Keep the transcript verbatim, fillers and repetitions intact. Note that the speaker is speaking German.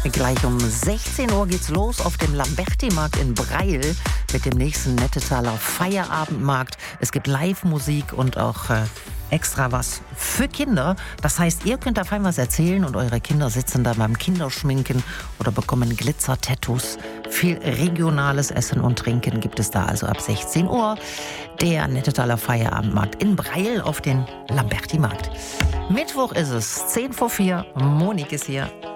Gleich um sechzehn Uhr geht's los auf dem Lamberti-Markt in Breil mit dem nächsten Nettetaler Feierabendmarkt. Es gibt Live-Musik und auch äh, extra was für Kinder. Das heißt, ihr könnt da fein was erzählen und eure Kinder sitzen da beim Kinderschminken oder bekommen Glitzer-Tattoos. Viel regionales Essen und Trinken gibt es da also ab sechzehn Uhr. Der Nettetaler Feierabendmarkt in Breil auf den Lamberti-Markt. Mittwoch ist es, zehn vor vier. Monik ist hier.